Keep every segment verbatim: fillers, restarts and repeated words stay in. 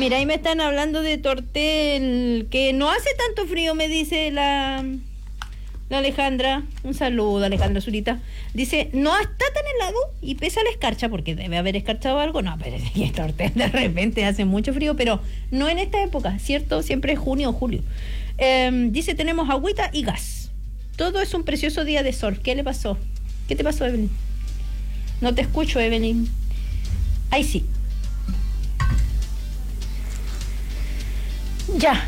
Mira, ahí me están hablando de Tortel, que no hace tanto frío, me dice la, la Alejandra. Un saludo, Alejandra Zurita. Dice, no está tan helado y pesa la escarcha, porque debe haber escarchado algo. No, pero es Tortel de repente hace mucho frío, pero no en esta época, ¿cierto? Siempre es junio o julio. Eh, dice, tenemos agüita y gas. Todo es un precioso día de sol. ¿Qué le pasó? ¿Qué te pasó, Evelyn? No te escucho, Evelyn. Ahí sí. Ya.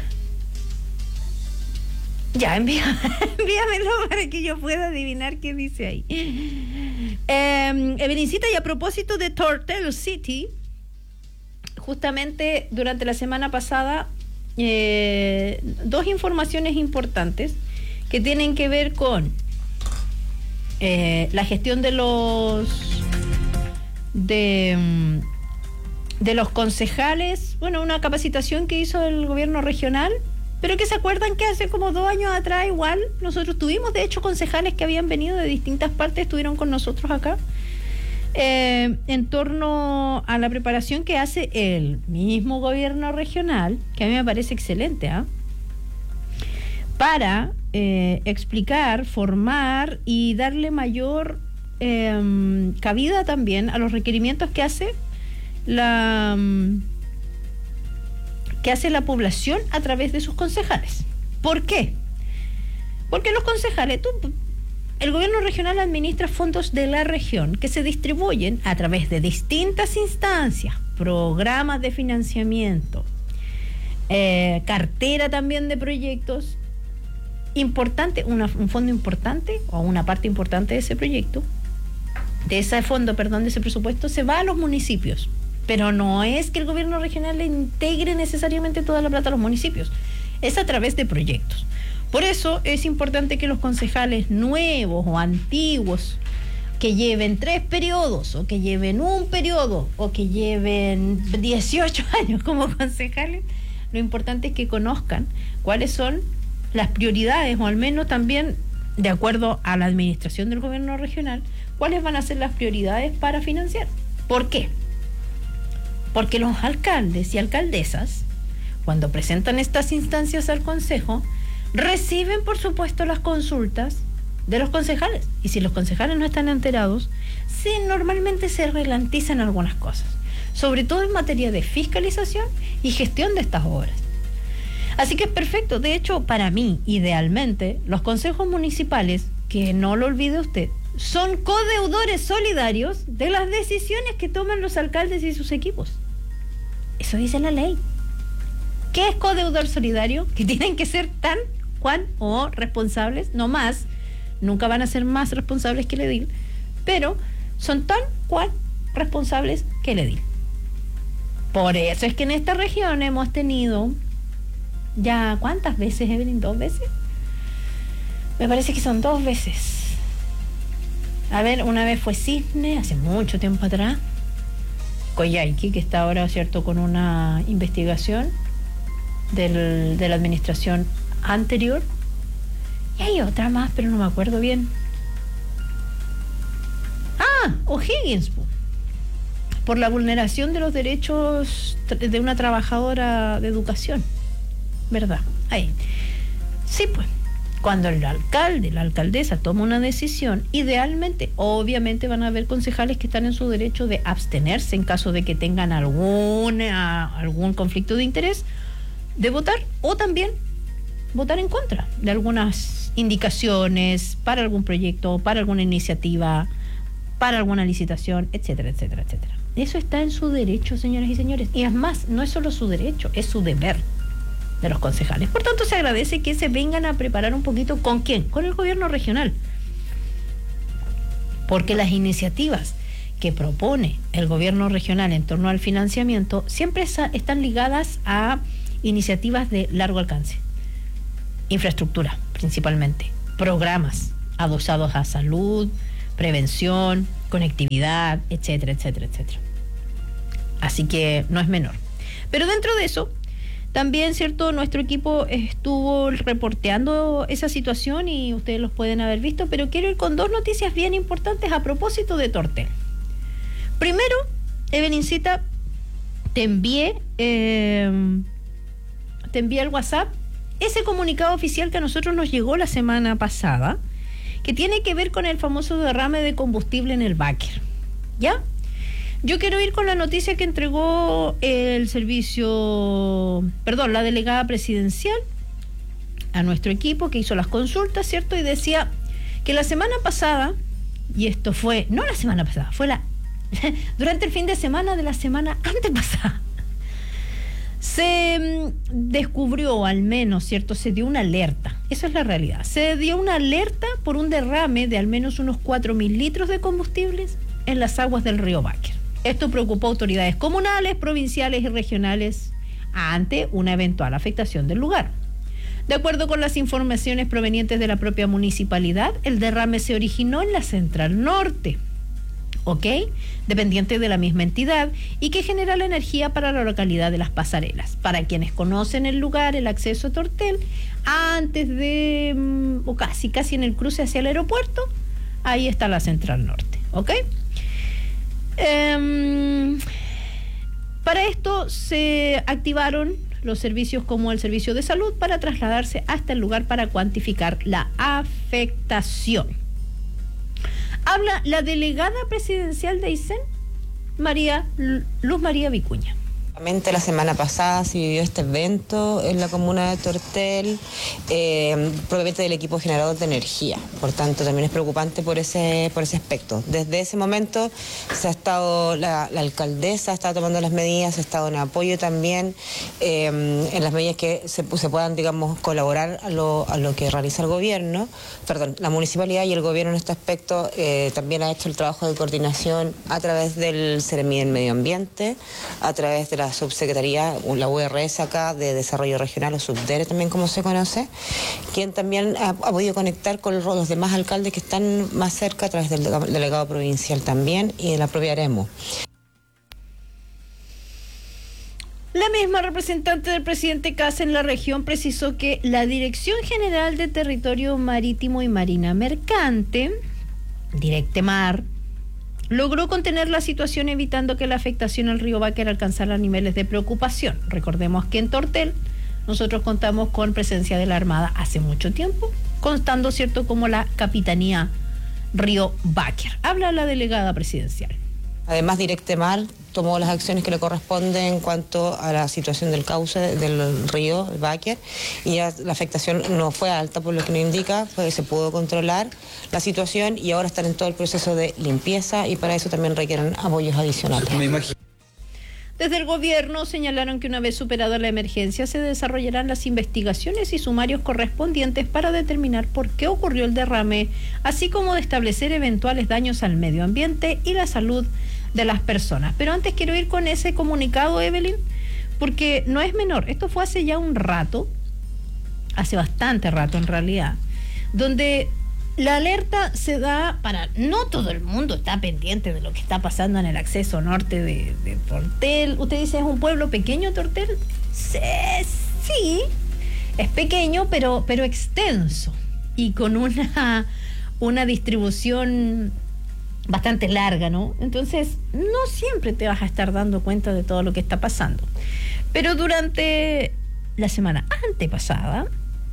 Ya, envía, envíamelo para que yo pueda adivinar qué dice ahí. Eh, Evelincita, y a propósito de Tortel City, justamente durante la semana pasada, eh, dos informaciones importantes que tienen que ver con eh, la gestión de los de de los concejales, bueno, una capacitación que hizo el gobierno regional, pero que se acuerdan que hace como dos años atrás igual nosotros tuvimos, de hecho, concejales que habían venido de distintas partes, estuvieron con nosotros acá, eh, en torno a la preparación que hace el mismo gobierno regional, que a mí me parece excelente, ¿ah? ¿eh? Para eh, explicar, formar y darle mayor eh, cabida también a los requerimientos que hace la que hace la población a través de sus concejales. ¿Por qué? Porque los concejales, tú, el gobierno regional administra fondos de la región que se distribuyen a través de distintas instancias, programas de financiamiento, eh, cartera también de proyectos. Importante, una, un fondo importante o una parte importante de ese proyecto, de ese fondo, perdón, de ese presupuesto, se va a los municipios. Pero no es que el gobierno regional le integre necesariamente toda la plata a los municipios, es a través de proyectos. Por eso es importante que los concejales nuevos o antiguos, que lleven tres periodos, o que lleven un periodo, o que lleven dieciocho años como concejales, lo importante es que conozcan cuáles son las prioridades, o al menos también, de acuerdo a la administración del gobierno regional, cuáles van a ser las prioridades para financiar. ¿Por qué? Porque los alcaldes y alcaldesas, cuando presentan estas instancias al consejo, reciben, por supuesto, las consultas de los concejales. Y si los concejales no están enterados, sí, normalmente se ralentizan algunas cosas, sobre todo en materia de fiscalización y gestión de estas obras. Así que es perfecto. De hecho, para mí, idealmente, los consejos municipales, que no lo olvide usted, son codeudores solidarios de las decisiones que toman los alcaldes y sus equipos. Eso dice la ley. ¿Qué es codeudor solidario? Que tienen que ser tan, cuan o responsables, no más, nunca van a ser más responsables que el edil, pero son tan, cual responsables que el edil. Por eso es que en esta región hemos tenido ya, ¿cuántas veces, Evelyn? ¿Dos veces? Me parece que son dos veces. A ver, una vez fue Cisne, hace mucho tiempo atrás. Coyhaique, que está ahora, ¿cierto?, con una investigación del, de la administración anterior. Y hay otra más, pero no me acuerdo bien. Ah, O'Higgins, por la vulneración de los derechos de una trabajadora de educación. ¿Verdad? Ahí. Sí, pues. Cuando el alcalde, la alcaldesa toma una decisión, idealmente, obviamente van a haber concejales que están en su derecho de abstenerse en caso de que tengan alguna, algún conflicto de interés, de votar, o también votar en contra de algunas indicaciones para algún proyecto, para alguna iniciativa, para alguna licitación, etcétera, etcétera, etcétera. Eso está en su derecho, señoras y señores. Y es más, no es solo su derecho, es su deber de los concejales. Por tanto, se agradece que se vengan a preparar un poquito. ¿Con quién? Con el gobierno regional. Porque las iniciativas que propone el gobierno regional en torno al financiamiento siempre están ligadas a iniciativas de largo alcance. Infraestructura, principalmente. Programas adosados a salud, prevención, conectividad, etcétera, etcétera, etcétera. Así que no es menor. Pero dentro de eso, también, ¿cierto?, nuestro equipo estuvo reporteando esa situación y ustedes los pueden haber visto, pero quiero ir con dos noticias bien importantes a propósito de Tortel. Primero, Evelincita, te envié, eh, te envié al WhatsApp ese comunicado oficial que a nosotros nos llegó la semana pasada, que tiene que ver con el famoso derrame de combustible en el Báquer, ¿ya? Yo quiero ir con la noticia que entregó el servicio, perdón, la delegada presidencial a nuestro equipo que hizo las consultas, ¿cierto? Y decía que la semana pasada, y esto fue, no la semana pasada, fue la durante el fin de semana de la semana antepasada, se descubrió al menos, ¿cierto? Se dio una alerta, esa es la realidad, se dio una alerta por un derrame de al menos unos cuatro mil litros de combustibles en las aguas del río Báquer. Esto preocupó a autoridades comunales, provinciales y regionales ante una eventual afectación del lugar. De acuerdo con las informaciones provenientes de la propia municipalidad, el derrame se originó en la Central Norte, ¿ok? Dependiente de la misma entidad y que genera la energía para la localidad de Las Pasarelas. Para quienes conocen el lugar, el acceso a Tortel, antes de, o casi, casi en el cruce hacia el aeropuerto, ahí está la Central Norte, ¿ok? Um, para esto se activaron los servicios como el servicio de salud para trasladarse hasta el lugar para cuantificar la afectación. Habla la delegada presidencial de Aysén, María Luz María Vicuña. La semana pasada se vivió este evento en la comuna de Tortel, eh, propiamente del equipo generador de energía. Por tanto, también es preocupante por ese por ese aspecto. Desde ese momento se ha estado, la, la alcaldesa ha estado tomando las medidas, ha estado en apoyo también, eh, en las medidas que se, se puedan, digamos, colaborar a lo, a lo que realiza el gobierno, perdón, la municipalidad y el gobierno en este aspecto. Eh, también ha hecho el trabajo de coordinación a través del Seremi del Medio Ambiente, a través de la subsecretaría, la U R S acá de Desarrollo Regional, o Subdere también como se conoce, quien también ha, ha podido conectar con los demás alcaldes que están más cerca a través del delegado provincial también y de la propia AREMO. La misma representante del presidente Kast en la región precisó que la Dirección General de Territorio Marítimo y Marina Mercante, Directemar, logró contener la situación evitando que la afectación al río Báquer alcanzara niveles de preocupación. Recordemos que en Tortel nosotros contamos con presencia de la Armada hace mucho tiempo, constando, ¿cierto?, como la Capitanía Río Báquer. Habla la delegada presidencial. Además, Directemar tomó las acciones que le corresponden en cuanto a la situación del cauce del río Báquer y ya la afectación no fue alta, por lo que nos indica, pues se pudo controlar la situación y ahora están en todo el proceso de limpieza y para eso también requieren apoyos adicionales. Desde el gobierno señalaron que una vez superada la emergencia se desarrollarán las investigaciones y sumarios correspondientes para determinar por qué ocurrió el derrame, así como de establecer eventuales daños al medio ambiente y la salud de las personas. Pero antes quiero ir con ese comunicado, Evelyn, porque no es menor. Esto fue hace ya un rato, hace bastante rato en realidad, donde la alerta se da para, no todo el mundo está pendiente de lo que está pasando en el acceso norte de, de Tortel. Usted dice, ¿es un pueblo pequeño Tortel? Sí, sí, es pequeño, pero, pero extenso y con una, una distribución bastante larga, ¿no? Entonces, no siempre te vas a estar dando cuenta de todo lo que está pasando. Pero durante la semana antepasada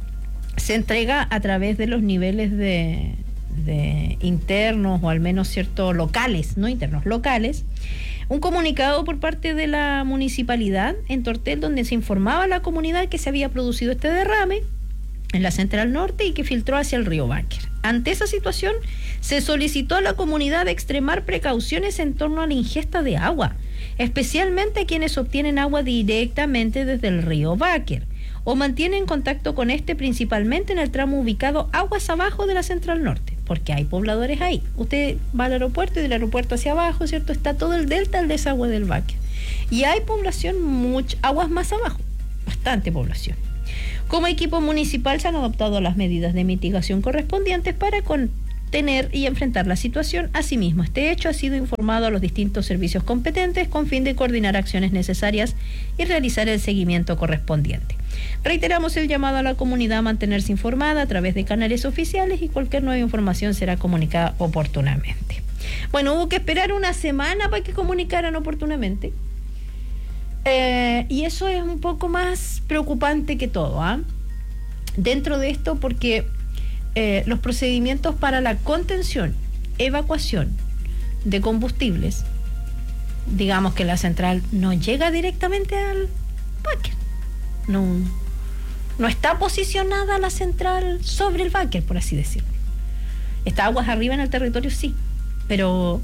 se entrega a través de los niveles de, de internos, o al menos ciertos locales, no internos, locales, un comunicado por parte de la municipalidad en Tortel donde se informaba a la comunidad que se había producido este derrame en la Central Norte y que filtró hacia el río Báquer. Ante esa situación, se solicitó a la comunidad extremar precauciones en torno a la ingesta de agua, especialmente a quienes obtienen agua directamente desde el río Báquer o mantienen contacto con este, principalmente en el tramo ubicado aguas abajo de la Central Norte, porque hay pobladores ahí. Usted va al aeropuerto y del aeropuerto hacia abajo, ¿cierto?, está todo el delta del desagüe del Báquer. Y hay población, much, aguas más abajo, bastante población. Como equipo municipal se han adoptado las medidas de mitigación correspondientes para contener y enfrentar la situación. Asimismo, este hecho ha sido informado a los distintos servicios competentes con fin de coordinar acciones necesarias y realizar el seguimiento correspondiente. Reiteramos el llamado a la comunidad a mantenerse informada a través de canales oficiales y cualquier nueva información será comunicada oportunamente. Bueno, hubo que esperar una semana para que comunicaran oportunamente. Eh, y eso es un poco más preocupante que todo, ¿ah? Dentro de esto, porque eh, los procedimientos para la contención, evacuación de combustibles, digamos que la central no llega directamente al backer, no, no está posicionada la central sobre el backer, por así decirlo. Está aguas arriba en el territorio, sí, pero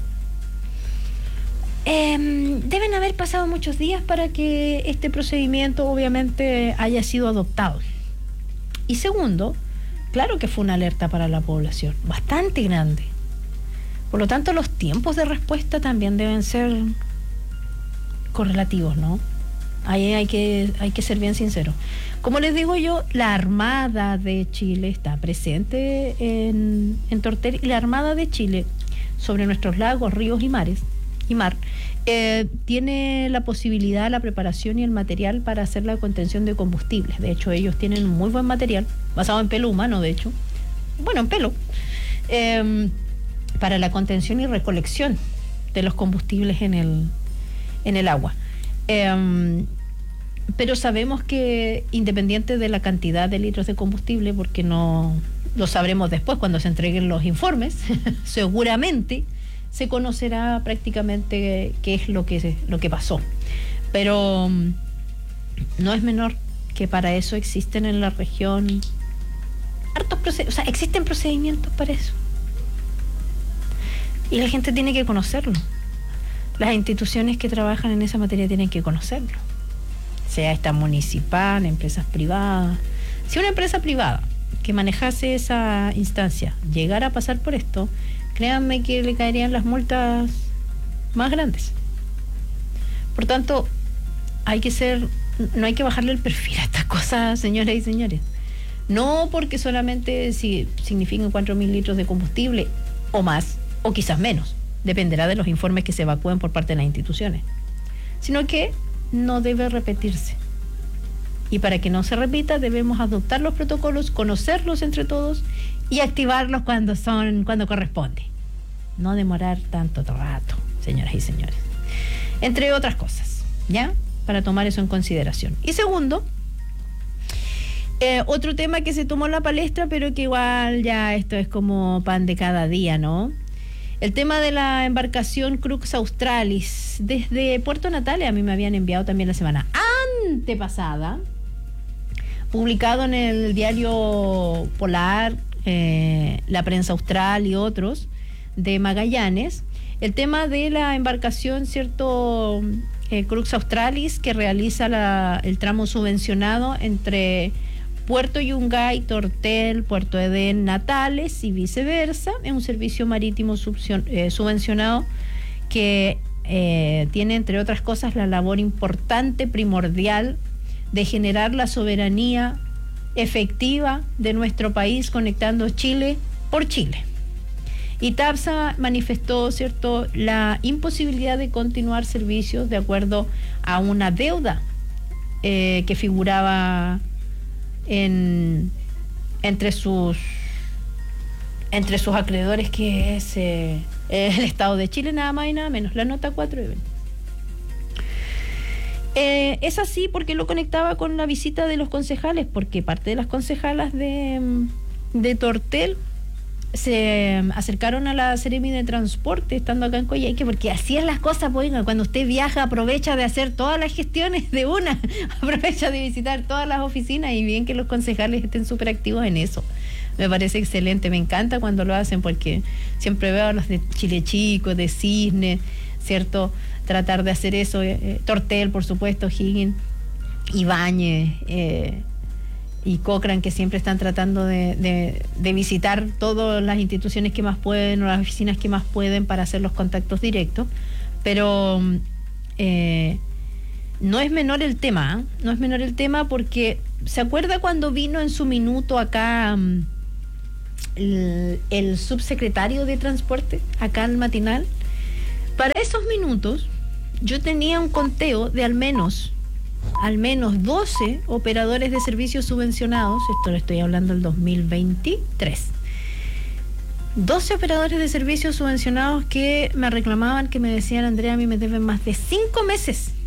eh, deben haber pasado muchos días para que este procedimiento obviamente haya sido adoptado. Y segundo, claro que fue una alerta para la población, bastante grande. Por lo tanto, los tiempos de respuesta también deben ser correlativos, ¿no? Ahí hay que, hay que ser bien sincero. Como les digo yo, la Armada de Chile está presente en, en Tortel, y la Armada de Chile, sobre nuestros lagos, ríos y mares, y mar, eh, tiene la posibilidad, la preparación y el material para hacer la contención de combustibles. De hecho, ellos tienen un muy buen material, basado en pelo humano, de hecho. Bueno, en pelo. Eh, para la contención y recolección de los combustibles en el, en el agua. Eh, pero sabemos que, independiente de la cantidad de litros de combustible, porque no lo sabremos después cuando se entreguen los informes, seguramente se conocerá prácticamente qué es lo que, lo que pasó. Pero um, no es menor que para eso existen en la región hartos procedimientos, o sea, existen procedimientos para eso. Y la gente tiene que conocerlo. Las instituciones que trabajan en esa materia tienen que conocerlo. Sea esta municipal, empresas privadas. Si una empresa privada que manejase esa instancia llegara a pasar por esto, créanme que le caerían las multas más grandes. Por tanto, hay que ser, no hay que bajarle el perfil a estas cosas, señoras y señores. No porque solamente si significan cuatro mil litros de combustible o más, o quizás menos, dependerá de los informes que se evacúen por parte de las instituciones, sino que no debe repetirse. Y para que no se repita, debemos adoptar los protocolos, conocerlos entre todos y activarlos cuando son, cuando corresponde. No demorar tanto rato, señoras y señores. Entre otras cosas, ¿ya? Para tomar eso en consideración. Y segundo, eh, otro tema que se tomó en la palestra, pero que igual ya esto es como pan de cada día, ¿no? El tema de la embarcación Crux Australis desde Puerto Natales. A mí me habían enviado también la semana antepasada, publicado en el diario Polar, eh, La Prensa Austral y otros de Magallanes, el tema de la embarcación, cierto, eh, Crux Australis, que realiza la, el tramo subvencionado entre Puerto Yungay, Tortel, Puerto Edén, Natales y viceversa. Es un servicio marítimo eh, subvencionado que eh, tiene, entre otras cosas, la labor importante, primordial, de generar la soberanía efectiva de nuestro país, conectando Chile por Chile. Y TAPSA manifestó, cierto, la imposibilidad de continuar servicios de acuerdo a una deuda eh, que figuraba En, entre sus entre sus acreedores, que es eh, el Estado de Chile, nada más y nada menos, la nota cuatro. Eh, es así porque lo conectaba con la visita de los concejales, porque parte de las concejalas de, de Tortel se acercaron a la Seremi de Transporte estando acá en Coyhaique, porque así es las cosas, pues, cuando usted viaja aprovecha de hacer todas las gestiones de una, aprovecha de visitar todas las oficinas, y bien que los concejales estén súper activos en eso. Me parece excelente, me encanta cuando lo hacen, porque siempre veo a los de Chile Chico, de Cisne, ¿cierto? Tratar de hacer eso, eh, Tortel, por supuesto, Higgins, Ibáñez, eh, y Cochrane, que siempre están tratando de, de, de visitar todas las instituciones que más pueden, o las oficinas que más pueden, para hacer los contactos directos. Pero eh, no es menor el tema, ¿eh? No es menor el tema, porque ¿se acuerda cuando vino en su minuto acá el, el subsecretario de Transporte, acá al matinal? Para esos minutos yo tenía un conteo de al menos al menos doce operadores de servicios subvencionados. Esto lo estoy hablando del dos mil veintitrés. doce operadores de servicios subvencionados que me reclamaban, que me decían: Andrea, a mí me deben más de cinco meses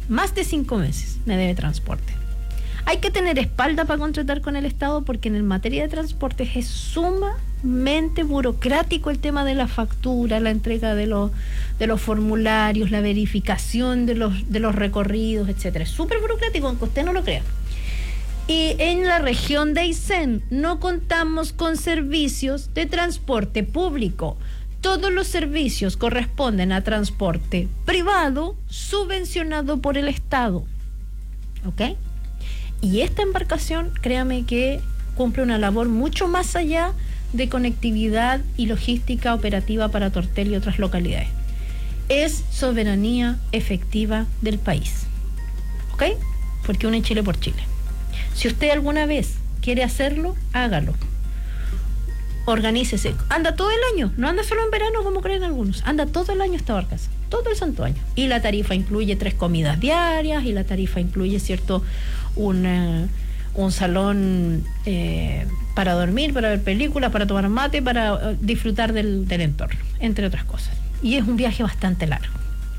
Más de cinco meses me debe transporte. Hay que tener espalda para contratar con el Estado porque en materia de transportes es sumamente burocrático el tema de la factura, la entrega de los, de los formularios, la verificación de los, de los recorridos, etcétera. Es súper burocrático, aunque usted no lo crea. Y en la región de Aysén no contamos con servicios de transporte público. Todos los servicios corresponden a transporte privado subvencionado por el Estado. ¿Ok? Y esta embarcación, créame que cumple una labor mucho más allá de conectividad y logística operativa para Tortel y otras localidades. Es soberanía efectiva del país. ¿Ok? Porque une Chile por Chile. Si usted alguna vez quiere hacerlo, hágalo. Organícese. Anda todo el año, no anda solo en verano como creen algunos. Anda todo el año esta barcaza, todo el santo año. Y la tarifa incluye tres comidas diarias, y la tarifa incluye, cierto, un, uh, un salón eh, para dormir, para ver películas, para tomar mate, para uh, disfrutar del, del entorno, entre otras cosas. Y es un viaje bastante largo.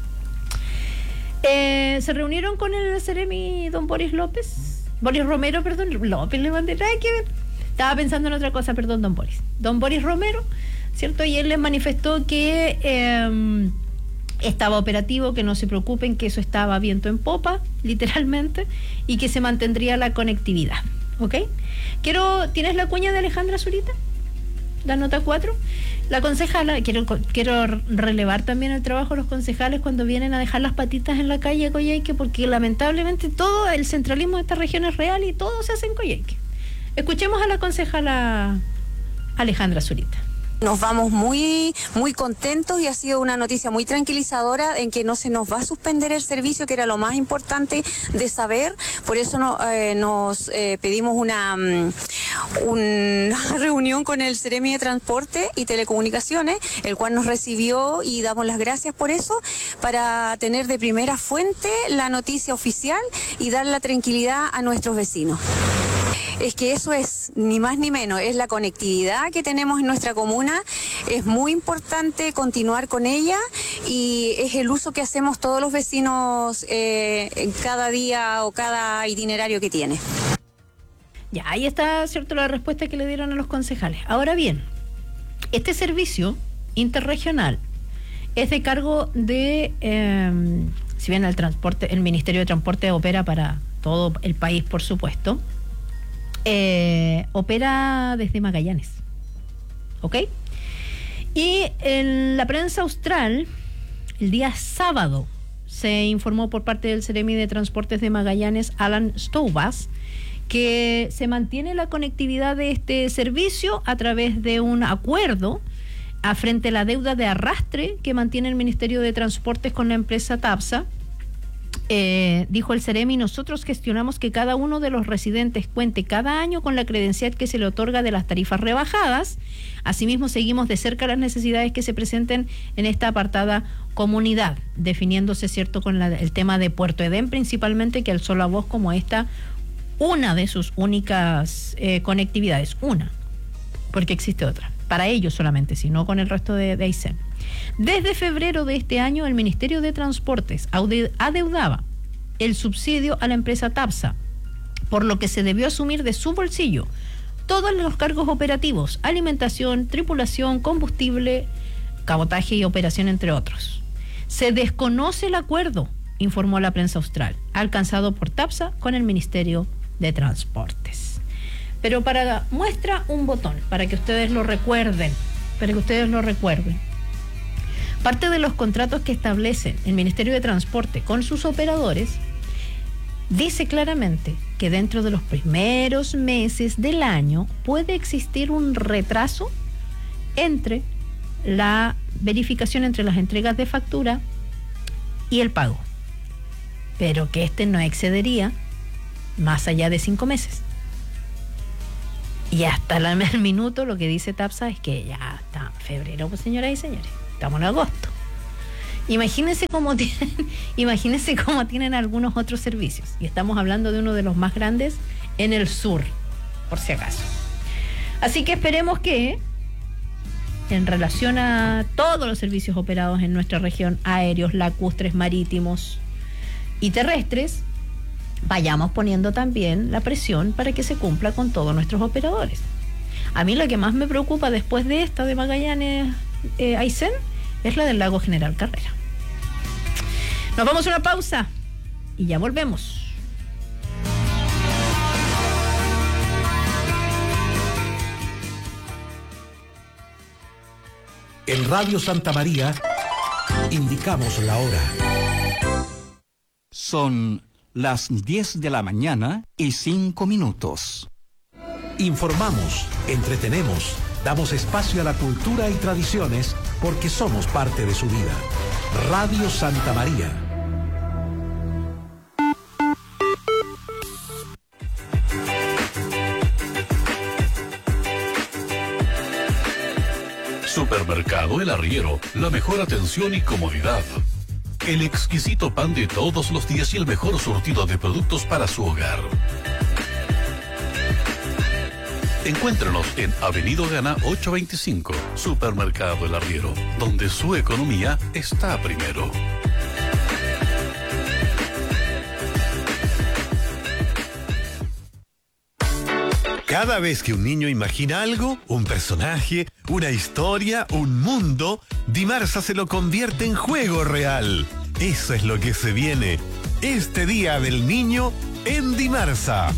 Eh, se reunieron con el Ceremi don Boris López. Boris Romero, perdón, López le mandé nada que ver. Estaba pensando en otra cosa, perdón, don Boris. Don Boris Romero, ¿cierto? Y él les manifestó que eh, estaba operativo, que no se preocupen, que eso estaba viento en popa, literalmente, y que se mantendría la conectividad. ¿Ok? Quiero, ¿tienes la cuña de Alejandra Zurita? La nota cuatro. La concejala, quiero, quiero relevar también el trabajo de los concejales cuando vienen a dejar las patitas en la calle Coyhaique, porque lamentablemente todo el centralismo de esta región es real y todo se hace en Coyhaique. Escuchemos a la concejala Alejandra Zurita. Nos vamos muy muy contentos y ha sido una noticia muy tranquilizadora en que no se nos va a suspender el servicio, que era lo más importante de saber. Por eso no, eh, nos eh, pedimos una, um, una reunión con el Ceremi de Transporte y Telecomunicaciones, el cual nos recibió y damos las gracias por eso, para tener de primera fuente la noticia oficial y dar la tranquilidad a nuestros vecinos. Es que eso es, ni más ni menos, es la conectividad que tenemos en nuestra comuna. Es muy importante continuar con ella y es el uso que hacemos todos los vecinos eh, cada día o cada itinerario que tiene. Ya, ahí está, cierto, la respuesta que le dieron a los concejales. Ahora bien, este servicio interregional es de cargo de, eh, si bien el transporte, el Ministerio de Transporte opera para todo el país, por supuesto, Eh, opera desde Magallanes, ¿ok? Y en la prensa austral, el día sábado, se informó por parte del Ceremi de Transportes de Magallanes, Alan Stoubas, que se mantiene la conectividad de este servicio a través de un acuerdo a frente a la deuda de arrastre que mantiene el Ministerio de Transportes con la empresa TAPSA. Eh, dijo el Ceremi: nosotros gestionamos que cada uno de los residentes cuente cada año con la credencial que se le otorga de las tarifas rebajadas. Asimismo, seguimos de cerca las necesidades que se presenten en esta apartada comunidad, definiéndose, cierto, con la, el tema de Puerto Edén principalmente, que alzó la voz como esta, una de sus únicas eh, conectividades, una, porque existe otra, para ellos solamente, sino con el resto de, de Aysén. Desde febrero de este año, el Ministerio de Transportes adeudaba el subsidio a la empresa TAPSA, por lo que se debió asumir de su bolsillo todos los cargos operativos: alimentación, tripulación, combustible, cabotaje y operación, entre otros. Se desconoce el acuerdo, informó la prensa austral, alcanzado por TAPSA con el Ministerio de Transportes. Pero para muestra un botón, para que ustedes lo recuerden, para que ustedes lo recuerden. Parte de los contratos que establece el Ministerio de Transporte con sus operadores dice claramente que dentro de los primeros meses del año puede existir un retraso entre la verificación entre las entregas de factura y el pago, pero que este no excedería más allá de cinco meses. Y hasta el minuto lo que dice TAPSA es que ya está febrero, pues, señoras y señores, estamos en agosto. Imagínense cómo tienen, imagínense cómo tienen algunos otros servicios. Y estamos hablando de uno de los más grandes en el sur, por si acaso. Así que esperemos que, en relación a todos los servicios operados en nuestra región, aéreos, lacustres, marítimos, y terrestres, vayamos poniendo también la presión para que se cumpla con todos nuestros operadores. A mí lo que más me preocupa después de esta de Magallanes eh, Aysén es la del lago General Carrera. Nos vamos a una pausa y ya volvemos. En Radio Santa María indicamos la hora. Son las diez de la mañana y cinco minutos. Informamos, entretenemos, damos espacio a la cultura y tradiciones porque somos parte de su vida. Radio Santa María. Supermercado El Arriero, la mejor atención y comodidad. El exquisito pan de todos los días y el mejor surtido de productos para su hogar. Encuéntrenos en Avenida Gana ochocientos veinticinco, Supermercado El Arriero, donde su economía está primero. Cada vez que un niño imagina algo, un personaje, una historia, un mundo, Dimarsa se lo convierte en juego real. Eso es lo que se viene. Este Día del Niño en Dimarsa.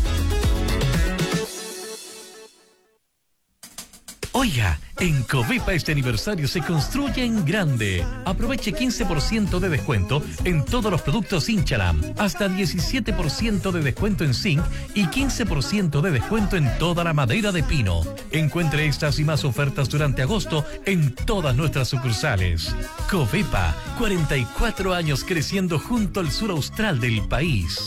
Oiga, en Covepa este aniversario se construye en grande. Aproveche quince por ciento de descuento en todos los productos Inchalam, hasta diecisiete por ciento de descuento en zinc y quince por ciento de descuento en toda la madera de pino. Encuentre estas y más ofertas durante agosto en todas nuestras sucursales. Covepa, cuarenta y cuatro años creciendo junto al sur austral del país.